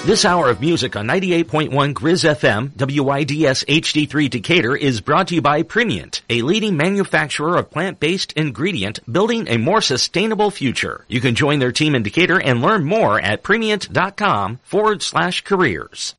This hour of music on 98.1 Grizz FM, WIDS HD3 Decatur is brought to you by Primient, a leading manufacturer of plant-based ingredient building a more sustainable future. You can join their team in Decatur and learn more at Primient.com/careers.